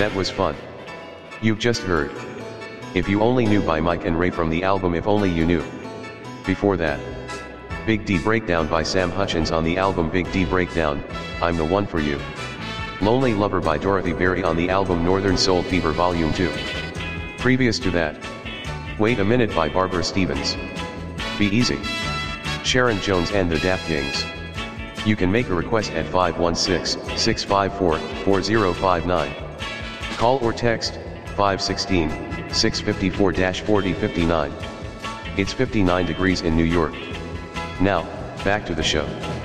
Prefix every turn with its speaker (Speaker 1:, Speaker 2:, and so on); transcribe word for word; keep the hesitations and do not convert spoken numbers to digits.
Speaker 1: That was fun. You've just heard If You Only Knew by Mike and Ray from the album If Only You Knew. Before that, Big D Breakdown by Sam Hutchins on the album Big D Breakdown, I'm the One for You. Lonely Lover by Dorothy Berry on the album Northern Soul Fever Volume two. Previous to that, Wait a Minute by Barbara Stevens. Be Easy, Sharon Jones and the Daft Kings. You can make a request at five one six, six five four, four zero five nine. Call or text five one six, six five four, four zero five nine. It's fifty-nine degrees in New York. Now, back to the show.